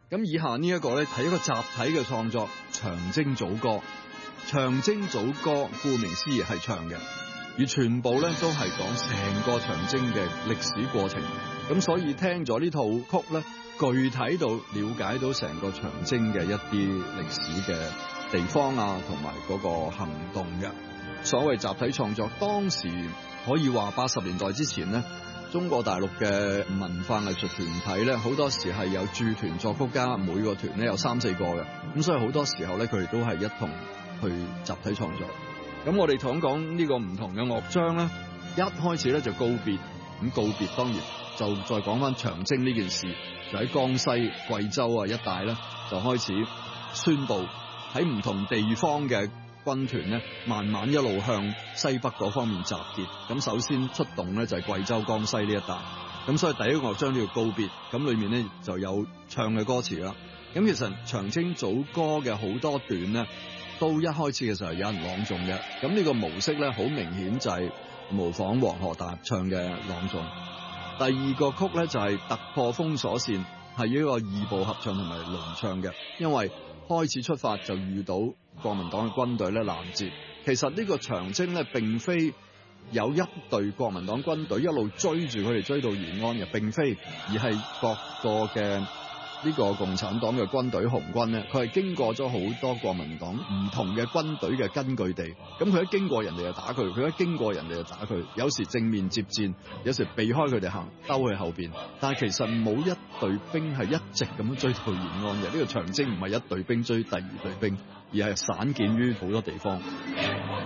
咁以下呢一個咧係一個集體嘅創作，長征組歌。長征組歌顧名思義係唱嘅，而全部咧都係講成個長征嘅歷史過程。咁所以聽咗呢套曲咧，具體到了解到成個長征嘅一啲歷史嘅地方啊，同埋嗰個行動嘅。所謂集體創作，當時可以話80年代之前咧，中國大陸嘅文化藝術團體咧，好多時係有駐團作曲家，每個團咧有3-4個嘅，咁所以好多時候咧，佢哋都係一同去集體創作。咁我哋講呢個唔同嘅樂章咧，一開始咧就告別，咁告別當然就再講翻長征呢件事，就喺江西、貴州啊一帶咧，就開始宣布喺唔同地方嘅軍團咧，慢慢一路向西北嗰方面集結。咁首先出動咧就係貴州、江西呢一帶。咁所以第一個樂章叫告別，咁裏面咧就有唱嘅歌詞啦。咁其實長征組歌嘅好多段咧，都一開始嘅時候有人朗誦嘅。咁呢個模式咧，好明顯就係模仿黃河大合唱嘅朗誦。第二個曲咧就係突破封鎖線，係一個二部合唱同埋輪唱嘅，因為開始出發就遇到國民黨嘅軍隊咧攔截。其實呢個長征咧並非有一隊國民黨軍隊一路追住佢哋追到延安嘅，並非，而係各個嘅呢個共產黨嘅軍隊紅軍咧，佢係經過咗好多國民黨唔同嘅軍隊嘅根據地。咁佢一經過人哋就打佢，佢一經過人哋就打佢，有時正面接戰，有時避開佢哋行，兜去後邊。但係其實冇一隊兵係一直咁樣追到延安嘅。呢個長征唔係一隊兵追第二隊兵，而係散見於好多地方。